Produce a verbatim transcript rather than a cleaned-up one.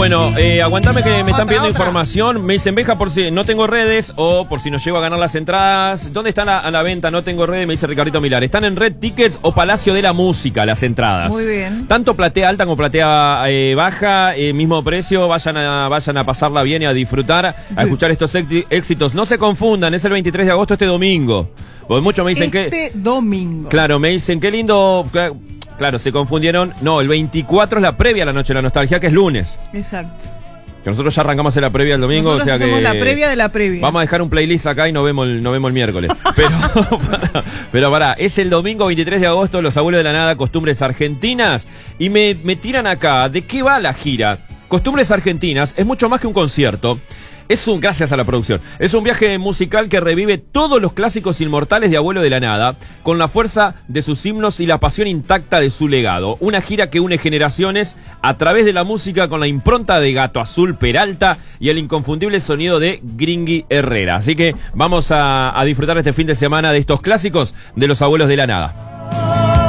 Bueno, eh, aguantame que me están Otra, pidiendo otra. información. Me dicen, Benja, por si no tengo redes o por si nos llego a ganar las entradas. ¿Dónde están a, a la venta? No tengo redes, me dice Ricardito Milar. Están en Red Tickets o Palacio de la Música las entradas. Muy bien. Tanto platea alta como platea eh, baja, eh, mismo precio. Vayan a, vayan a pasarla bien y a disfrutar, a escuchar estos éxi- éxitos. No se confundan, es el veintitrés de agosto, este domingo. Porque muchos me dicen este que... Este domingo. Claro, me dicen, qué lindo... Claro, se confundieron. No, el veinticuatro es la previa a la Noche de la Nostalgia, que es lunes. Exacto. Que nosotros ya arrancamos en la previa el domingo, Nosotros o sea hacemos que... la previa de la previa. Vamos a dejar un playlist acá y nos vemos el, nos vemos el miércoles. Pero, para, pero pará, es el domingo veintitrés de agosto, Los Abuelos de la Nada, Costumbres Argentinas. Y me, me tiran acá, ¿de qué va la gira? Costumbres Argentinas es mucho más que un concierto. Es un, gracias a la producción, es un viaje musical que revive todos los clásicos inmortales de Abuelo de la Nada, con la fuerza de sus himnos y la pasión intacta de su legado. Una gira que une generaciones a través de la música con la impronta de Gato Azul Peralta y el inconfundible sonido de Gringui Herrera. Así que vamos a, a disfrutar este fin de semana de estos clásicos de Los Abuelos de la Nada.